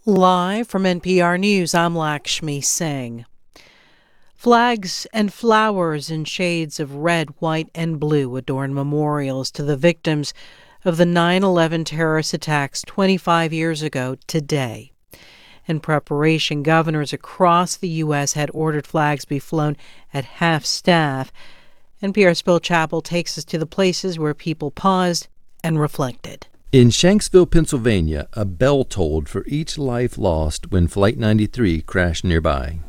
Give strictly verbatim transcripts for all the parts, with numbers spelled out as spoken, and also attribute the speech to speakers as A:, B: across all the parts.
A: Live from N P R News, I'm Lakshmi Singh. Flags and flowers in shades of red, white, and blue adorn memorials to the victims of the nine eleven terrorist attacks twenty-five years ago today. In preparation, governors across the U S had ordered flags be flown at half-staff. N P R's Bill Chappell takes us to the places where people paused and reflected.
B: In Shanksville, Pennsylvania, a bell tolled for each life lost when Flight ninety-three crashed nearby.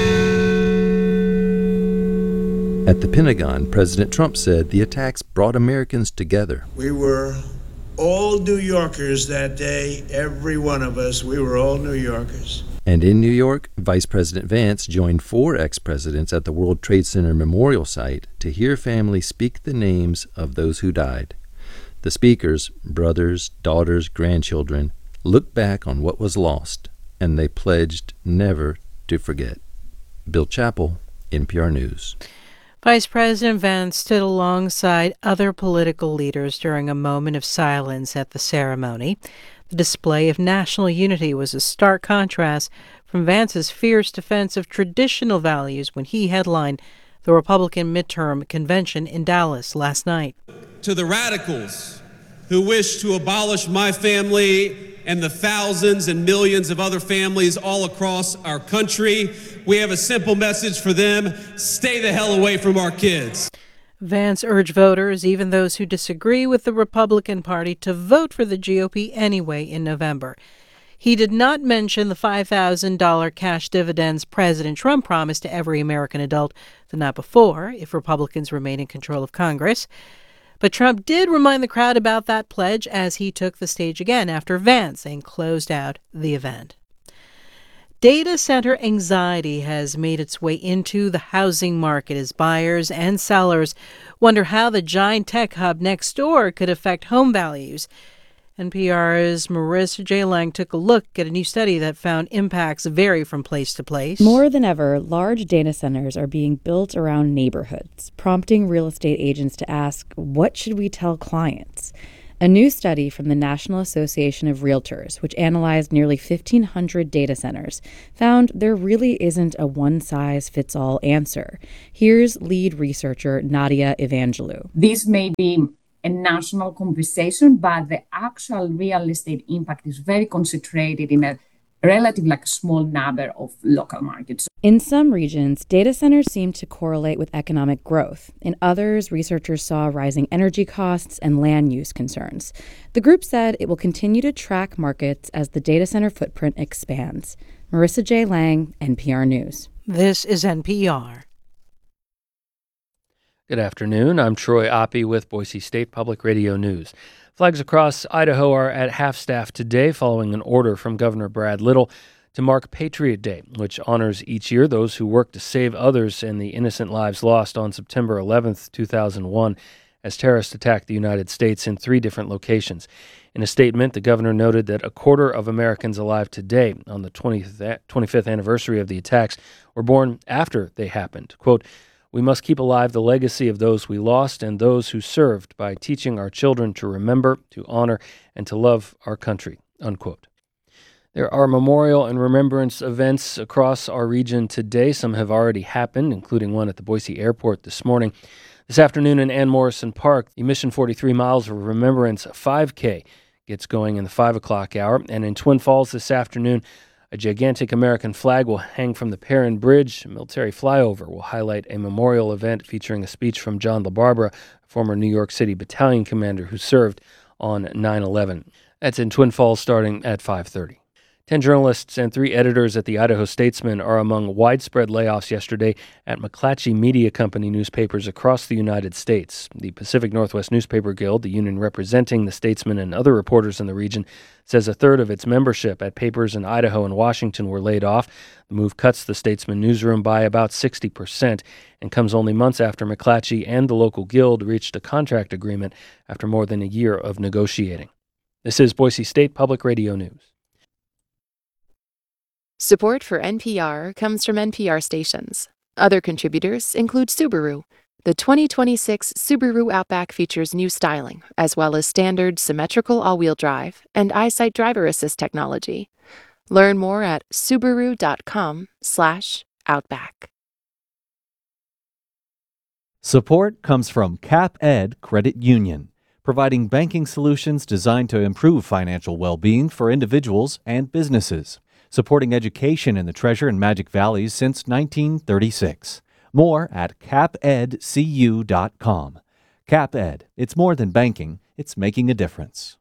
B: At the Pentagon, President Trump said the attacks brought Americans together.
C: We were all New Yorkers that day, every one of us. We were all New Yorkers.
B: And in New York, Vice President Vance joined four ex-presidents at the World Trade Center Memorial Site to hear families speak the names of those who died. The speakers, brothers, daughters, grandchildren, looked back on what was lost, and they pledged never to forget. Bill Chappell, N P R News.
A: Vice President Vance stood alongside other political leaders during a moment of silence at the ceremony. The display of national unity was a stark contrast from Vance's fierce defense of traditional values when he headlined the Republican midterm convention in Dallas last night.
D: To the radicals who wish to abolish my family and the thousands and millions of other families all across our country, we have a simple message for them: stay the hell away from our kids.
A: Vance urged voters, even those who disagree with the Republican Party, to vote for the G O P anyway in November. He did not mention the five thousand dollars cash dividends President Trump promised to every American adult the night before if Republicans remain in control of Congress. But Trump did remind the crowd about that pledge as he took the stage again after Vance and closed out the event. Data center anxiety has made its way into the housing market as buyers and sellers wonder how the giant tech hub next door could affect home values. N P R's Marissa J. Lang took a look at a new study that found impacts vary from place to place.
E: More than ever, large data centers are being built around neighborhoods, prompting real estate agents to ask, what should we tell clients? A new study from the National Association of Realtors, which analyzed nearly fifteen hundred data centers, found there really isn't a one-size-fits-all answer. Here's lead researcher Nadia Evangelou.
F: This may be a national conversation, but the actual real estate impact is very concentrated in a relatively like small number of local markets.
E: In some regions, data centers seem to correlate with economic growth. In others, researchers saw rising energy costs and land use concerns. The group said it will continue to track markets as the data center footprint expands. Marissa J. Lang, N P R News.
A: This is N P R.
G: Good afternoon. I'm Troy Oppie with Boise State Public Radio News. Flags across Idaho are at half-staff today following an order from Governor Brad Little to mark Patriot Day, which honors each year those who work to save others and the innocent lives lost on September eleventh, two thousand one, as terrorists attacked the United States in three different locations. In a statement, the governor noted that a quarter of Americans alive today on the twenty-fifth anniversary of the attacks were born after they happened. Quote, "We must keep alive the legacy of those we lost and those who served by teaching our children to remember, to honor, and to love our country," unquote. There are memorial and remembrance events across our region today. Some have already happened, including one at the Boise Airport this morning. This afternoon in Ann Morrison Park, the Mission forty-three Miles of Remembrance five K gets going in the five o'clock hour. And in Twin Falls this afternoon, a gigantic American flag will hang from the Perrin Bridge. A military flyover will highlight a memorial event featuring a speech from John LaBarbera, a former New York City battalion commander who served on nine eleven. That's in Twin Falls starting at five thirty. Ten journalists and three editors at the Idaho Statesman are among widespread layoffs yesterday at McClatchy Media Company newspapers across the United States. The Pacific Northwest Newspaper Guild, the union representing the Statesman and other reporters in the region, says a third of its membership at papers in Idaho and Washington were laid off. The move cuts the Statesman newsroom by about sixty percent and comes only months after McClatchy and the local guild reached a contract agreement after more than a year of negotiating. This is Boise State Public Radio News.
H: Support for N P R comes from N P R stations. Other contributors include Subaru. The twenty twenty-six Subaru Outback features new styling, as well as standard symmetrical all-wheel drive and EyeSight driver assist technology. Learn more at subaru.com slash outback.
I: Support comes from CapEd Credit Union, providing banking solutions designed to improve financial well-being for individuals and businesses, supporting education in the Treasure and Magic Valleys since nineteen thirty-six. More at cap ed c u dot com. CapEd, it's more than banking, it's making a difference.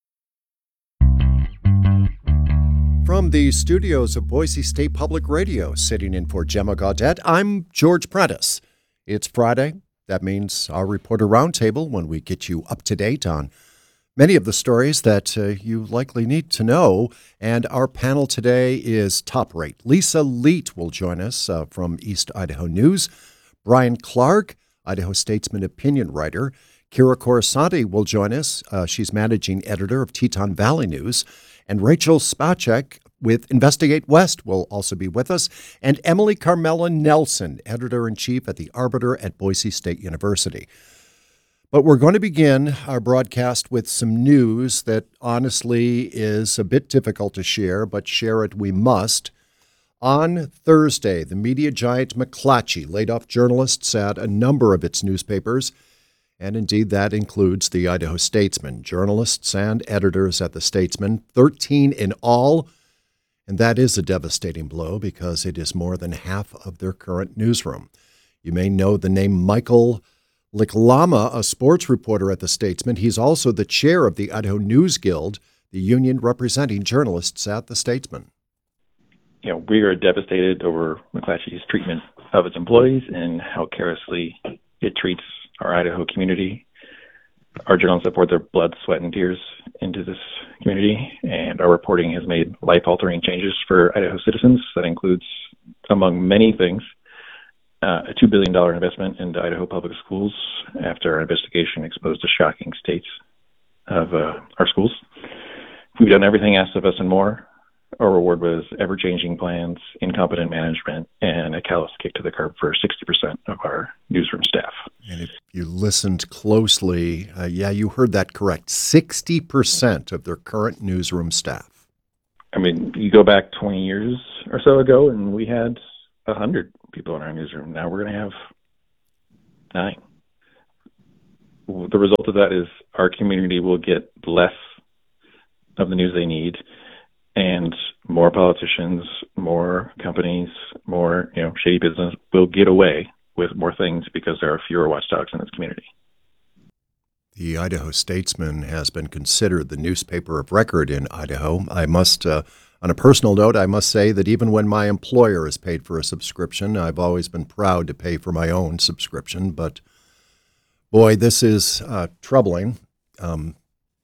J: From the studios of Boise State Public Radio, sitting in for Gemma Gaudette, I'm George Prentice. It's Friday. That means our reporter roundtable, when we get you up to date on many of the stories that uh, you likely need to know. And our panel today is top rate. Lisa Leet will join us uh, from East Idaho News. Brian Clark, Idaho Statesman opinion writer. Kira Corisanti will join us. Uh, she's managing editor of Teton Valley News. And Rachel Spacek with Investigate West will also be with us. And Emily Carmela Nelson, editor-in-chief at The Arbiter at Boise State University. But we're going to begin our broadcast with some news that honestly is a bit difficult to share, but share it we must. On Thursday, the media giant McClatchy laid off journalists at a number of its newspapers, and indeed that includes the Idaho Statesman, journalists and editors at the Statesman, thirteen in all. And that is a devastating blow because it is more than half of their current newsroom. You may know the name Michael Liklama, a sports reporter at the Statesman. He's also the chair of the Idaho News Guild, the union representing journalists at the Statesman.
K: You know, we are devastated over McClatchy's treatment of its employees and how carelessly it treats our Idaho community. Our journalists have poured their blood, sweat, and tears into this community, and our reporting has made life-altering changes for Idaho citizens. That includes, among many things, uh, a two billion dollars investment into Idaho public schools after our investigation exposed the shocking states of uh, our schools. We've done everything asked of us and more. Our reward was ever-changing plans, incompetent management, and a callous kick to the curb for sixty percent of our newsroom staff.
J: And if you listened closely, uh, yeah, you heard that correct. sixty percent of their current newsroom staff.
K: I mean, you go back twenty years or so ago, and we had one hundred people in our newsroom. Now we're going to have nine. The result of that is our community will get less of the news they need, and more politicians, more companies, more, you know, shady business will get away with more things because there are fewer watchdogs in this community.
J: The Idaho Statesman has been considered the newspaper of record in Idaho. I must, uh, on a personal note, I must say that even when my employer has paid for a subscription, I've always been proud to pay for my own subscription. But boy, this is uh, troubling. Um,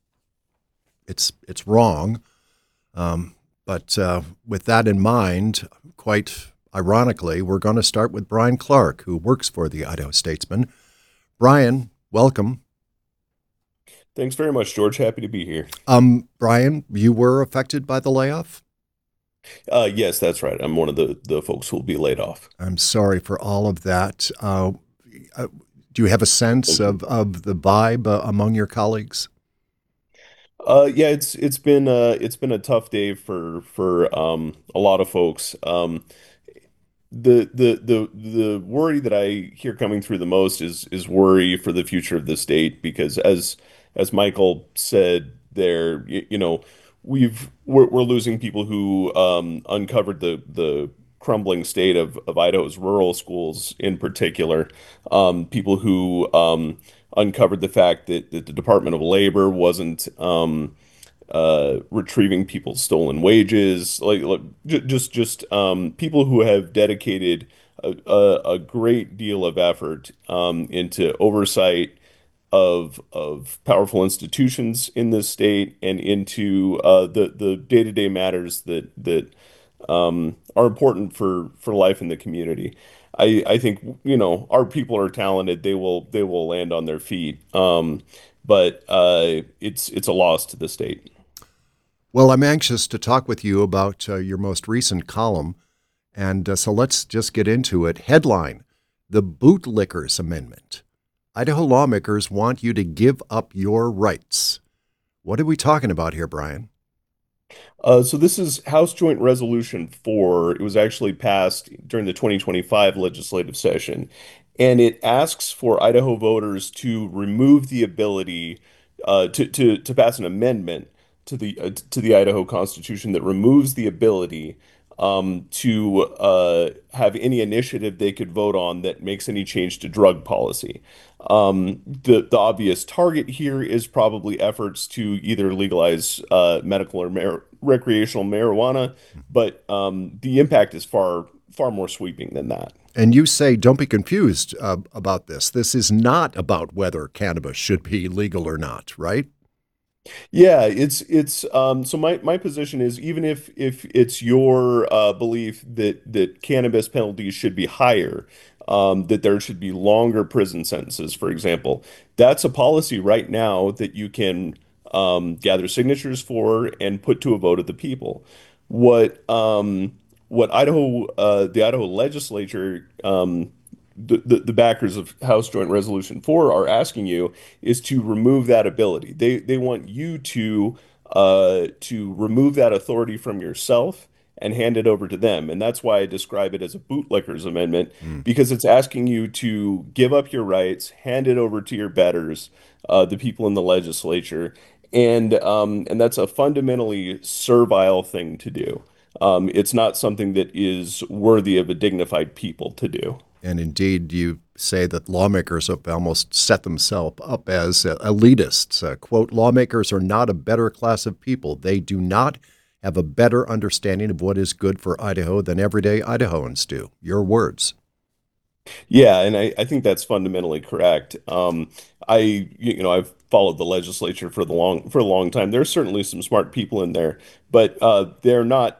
J: it's it's wrong. Um, but uh, with that in mind, quite ironically, we're going to start with Brian Clark, who works for the Idaho Statesman. Brian, welcome.
L: Thanks very much, George. Happy to be here.
J: Um, Brian, you were affected by the layoff?
L: Uh, yes, that's right. I'm one of the, the folks who will be laid off.
J: I'm sorry for all of that. Uh, uh, do you have a sense of, of the vibe uh, among your colleagues?
L: Uh, yeah, it's it's been uh, it's been a tough day for for um, a lot of folks. Um, the the the the worry that I hear coming through the most is is worry for the future of the state, because as as Michael said there, you, you know, we've we're, we're losing people who um, uncovered the the crumbling state of, of Idaho's rural schools in particular, um, people who um, uncovered the fact that, that the Department of Labor wasn't um, uh, retrieving people's stolen wages, like, like j- just just um, people who have dedicated a, a, a great deal of effort um, into oversight of of powerful institutions in this state and into uh, the the day-to-day matters that that um, are important for, for life in the community. I, I think, you know, our people are talented. They will they will land on their feet. Um, but uh, it's it's a loss to the state.
J: Well, I'm anxious to talk with you about uh, your most recent column. And uh, so let's just get into it. Headline: The Bootlickers Amendment. Idaho lawmakers want you to give up your rights. What are we talking about here, Brian?
L: Uh, so this is House Joint Resolution four. It was actually passed during the twenty twenty-five legislative session, and it asks for Idaho voters to remove the ability uh, to, to to pass an amendment to the uh, to the Idaho Constitution that removes the ability um, to uh, have any initiative they could vote on that makes any change to drug policy. Um, the the obvious target here is probably efforts to either legalize uh, medical or mar recreational marijuana, but um, the impact is far far more sweeping than that.
J: And you say, don't be confused uh, about this. This is not about whether cannabis should be legal or not, right?
L: Yeah, it's it's um so my my position is even if if it's your uh belief that that cannabis penalties should be higher, um that there should be longer prison sentences, for example, that's a policy right now that you can um gather signatures for and put to a vote of the people. What um what Idaho uh the Idaho legislature um the, the, the backers of House Joint Resolution four are asking you is to remove that ability. They they want you to uh, to remove that authority from yourself and hand it over to them. And that's why I describe it as a bootlicker's amendment,
J: Mm.
L: because it's asking you to give up your rights, hand it over to your betters, uh, the people in the legislature, and um, and that's a fundamentally servile thing to do. Um, it's not something that is worthy of a dignified people to do.
J: And indeed, you say that lawmakers have almost set themselves up as uh, elitists. Uh, quote, lawmakers are not a better class of people. They do not have a better understanding of what is good for Idaho than everyday Idahoans do. Your words.
L: Yeah, and I, I think that's fundamentally correct. Um, I, you know, I've followed the legislature for the long for a long time. There's certainly some smart people in there, but uh, they're not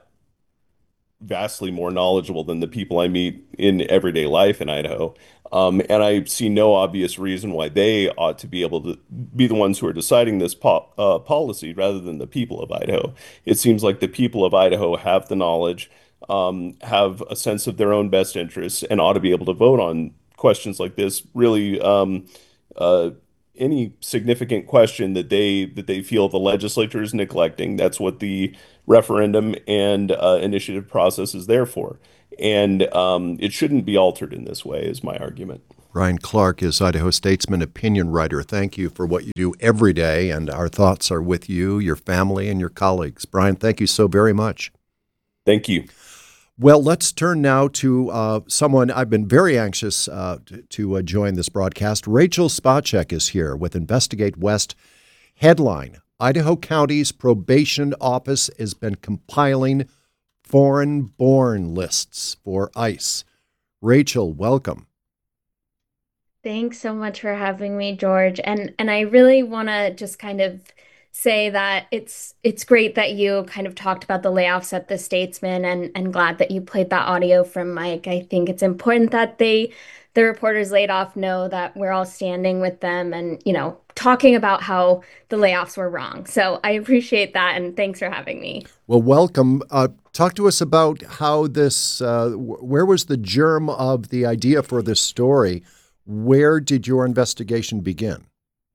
L: vastly more knowledgeable than the people I meet in everyday life in Idaho. Um, and I see no obvious reason why they ought to be able to be the ones who are deciding this po uh, policy rather than the people of Idaho. It seems like the people of Idaho have the knowledge, um, have a sense of their own best interests, and ought to be able to vote on questions like this. Really, um, uh, any significant question that they that they feel the legislature is neglecting. That's what the referendum and uh, initiative process is there for. And um, it shouldn't be altered in this way, is my argument.
J: Brian Clark is Idaho Statesman opinion writer. Thank you for what you do every day, and our thoughts are with you, your family, and your colleagues. Brian, thank you so very much.
L: Thank you.
J: Well, let's turn now to uh, someone I've been very anxious uh, to, to uh, join this broadcast. Rachel Spacek is here with Investigate West. Headline, Idaho County's probation office has been compiling foreign-born lists for ICE. Rachel, welcome.
M: Thanks so much for having me, George. And and I really want to just kind of say that it's it's great that you kind of talked about the layoffs at the Statesman, and and glad that you played that audio from Mike. I think it's important that they the reporters laid off know that we're all standing with them and, you know, talking about how the layoffs were wrong. So I appreciate that, and thanks for having me.
J: Well, welcome. Uh, talk to us about how this, uh, where was the germ of the idea for this story? Where did your investigation begin?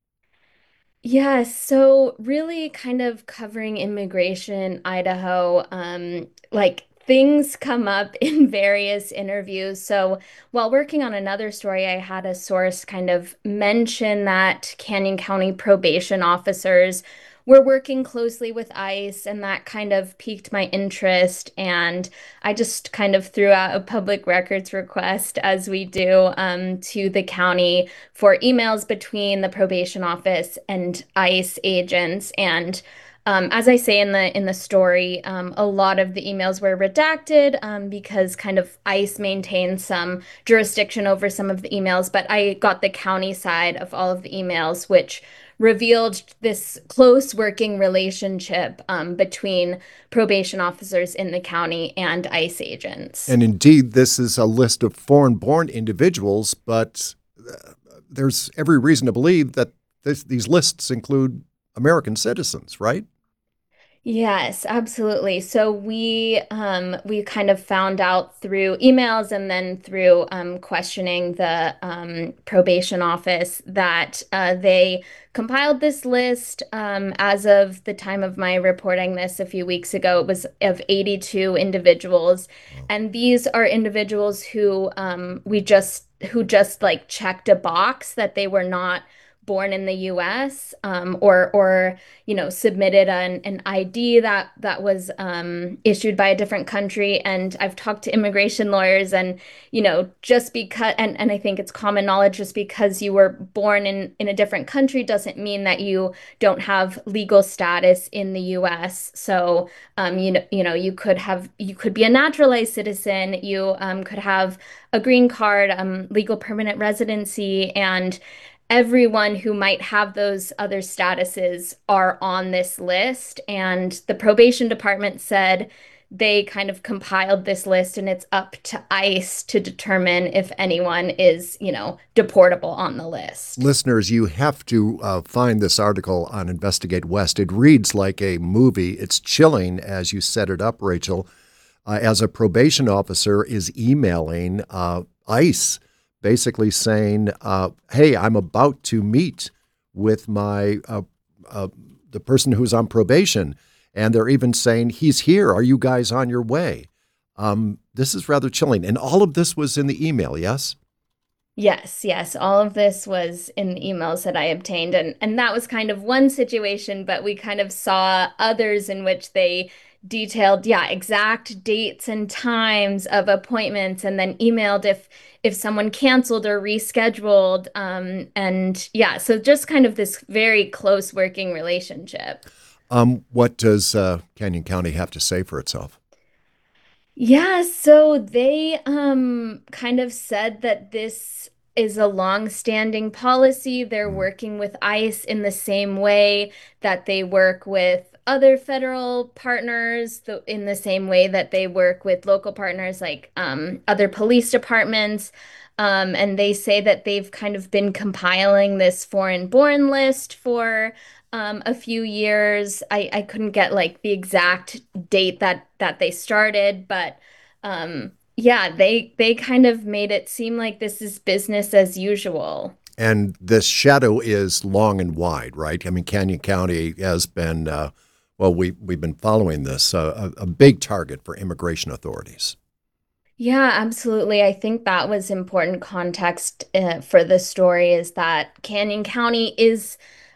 M: Yeah, so really kind of covering immigration, Idaho, um, like things come up in various interviews. So while working on another story, I had a source kind of mention that Canyon County probation officers were working closely with ICE, and that kind of piqued my interest. And I just kind of threw out a public records request, as we do, um, to the county for emails between the probation office and ICE agents. And Um, as I say in the in the story, um, a lot of the emails were redacted um, because kind of ICE maintains some jurisdiction over some of the emails, but I got the county side of all of the emails, which revealed this close working relationship um, between probation officers in the county and ICE agents.
J: And indeed, this is a list of foreign-born individuals, but uh, there's every reason to believe that this, these lists include American citizens, right?
M: Yes, absolutely. So we um, we kind of found out through emails and then through um, questioning the um, probation office that uh, they compiled this list um, as of the time of my reporting this a few weeks ago. It was of eighty-two individuals, and these are individuals who um, we just who just like checked a box that they were not born in the U S um, or or you know submitted an, an I D that that was um, issued by a different country. And I've talked to immigration lawyers, and you know just because and, and I think it's common knowledge, just because you were born in in a different country doesn't mean that you don't have legal status in the U S. So um, you know you know you could have you could be a naturalized citizen, you um, could have a green card, um, legal permanent residency, and everyone who might have those other statuses are on this list. And the probation department said they kind of compiled this list, and it's up to ICE to determine if anyone is, you know, deportable on the list.
J: Listeners, you have to uh, find this article on Investigate West. It reads like a movie. It's chilling as you set it up, Rachel, uh, as a probation officer is emailing uh, ICE, basically saying, uh, hey, I'm about to meet with my uh, uh, the person who's on probation. And they're even saying, he's here. Are you guys on your way? Um, this is rather chilling. And all of this was in the email, yes?
M: Yes, yes. All of this was in the emails that I obtained. And, and that was kind of one situation, but we kind of saw others in which they detailed, yeah, exact dates and times of appointments, and then emailed if if someone canceled or rescheduled. Um, and yeah, so just kind of this very close working relationship.
J: Um, what does uh, Canyon County have to say for itself?
M: Yeah, so they um, kind of said that this is a long-standing policy. They're working with ICE in the same way that they work with other federal partners, th- in the same way that they work with local partners like um, other police departments. Um, and they say that they've kind of been compiling this foreign-born list for um, a few years. I, I couldn't get like the exact date that that they started, but um, yeah, they they kind of made it seem like this is business as usual.
J: And this shadow is long and wide, right? I mean, Canyon County has been, uh, well, we, we've been following this, uh, a, a big target for immigration authorities.
M: Yeah, absolutely. I think that was important context uh, for the story, is that Canyon County is